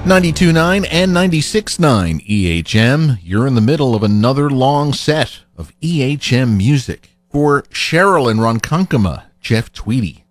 92.9 and 96.9 EHM. You're in the middle of another long set of EHM music. For Cheryl in Ronkonkoma, Jeff Tweedy.